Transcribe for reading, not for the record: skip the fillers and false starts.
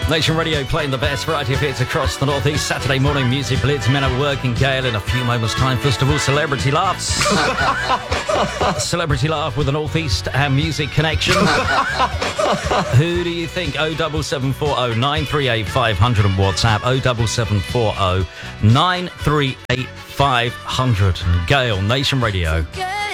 Nation Radio playing the best variety of hits across the Northeast. Saturday morning music blitz, Men at Work and Gale in a few moments' time. First of all, Celebrity Laughs. Celebrity Laugh with a Northeast and music connection. Who do you think? 07740 938 500 and WhatsApp 07740 938 500. Gale, Nation Radio.